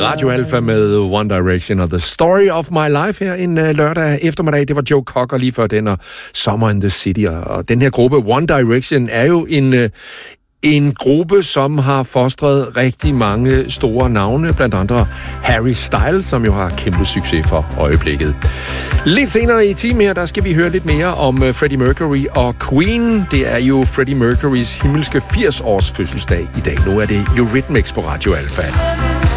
Radio Alpha med One Direction og The Story of My Life her en lørdag eftermiddag. Det var Joe Cocker lige før den, og Summer in the City. Og den her gruppe, One Direction, er jo en gruppe, som har fostret rigtig mange store navne, blandt andre Harry Styles, som jo har kæmpe succes for øjeblikket. Lidt senere i timen her, der skal vi høre lidt mere om Freddie Mercury og Queen. Det er jo Freddie Mercurys himmelske 80-års fødselsdag i dag. Nu er det Eurythmics på Radio Alpha.